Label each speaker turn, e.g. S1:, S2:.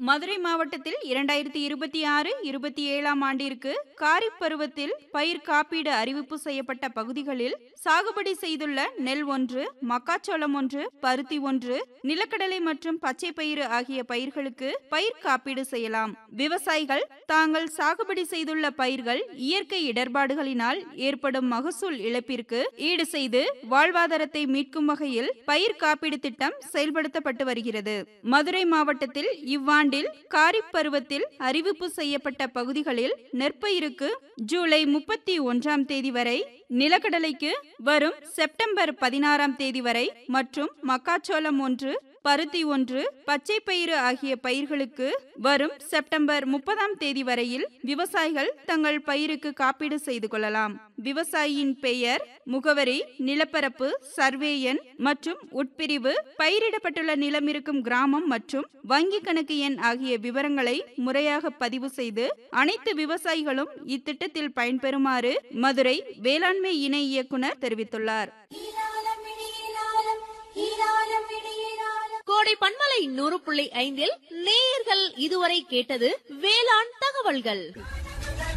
S1: மதுரை மாவட்டத்தில் 2026-27 ஆண்டிற்கு காரிப் பருவத்தில் பயிர் காப்பீடு அறிவிப்பு செய்யப்பட்ட பகுதிகளில் சாகுபடி செய்துள்ள நெல் 1, மக்காச்சோளம் 1, பருத்தி 1, நிலக்கடலை மற்றும் பச்சை பயிறு ஆகிய பயிர்களுக்கு பயிர் காப்பீடு செய்யலாம். விவசாயிகள் தாங்கள் சாகுபடி செய்துள்ள பயிர்கள் இயற்கை இடர்பாடுகளினால் ஏற்படும் மகசூல் இழப்பிற்கு ஈடு செய்து வாழ்வாதாரத்தை மீட்கும் வகையில் பயிர் காப்பீடு திட்டம் செயல்படுத்தப்பட்டு வருகிறது. மதுரை மாவட்டத்தில் இவ்வாண்டில் காரிப் பருவத்தில் அறிவிப்பு செய்யப்பட்ட பகுதிகளில் நெற்பயிருக்கு ஜூலை 31ஆம் தேதி வரை, நிலக்கடலைக்கு வரும் செப்டம்பர் 16ஆம் தேதி வரை மற்றும் மக்காச்சோளம் 1, பருத்தி 1, பச்சை பயிறு ஆகிய பயிர்களுக்கு வரும் செப்டம்பர் 30ஆம் தேதி வரையில் விவசாயிகள் தங்கள் பயிருக்கு காப்பீடு செய்து கொள்ளலாம். விவசாயியின் பெயர், முகவரி, நிலப்பரப்பு, சர்வே எண் மற்றும் உட்பிரிவு, பயிரிடப்பட்டுள்ள நிலம் இருக்கும் கிராமம் மற்றும் வங்கி கணக்கு எண் ஆகிய விவரங்களை முறையாக பதிவு செய்து அனைத்து விவசாயிகளும் இத்திட்டத்தில் பயன்பெறுமாறு மதுரை வேளாண்மை இணை இயக்குனர் தெரிவித்துள்ளார்.
S2: கோடை பண்பலை 100.5 நேயர்கள் இதுவரை கேட்டது வேளாண் தகவல்கள்.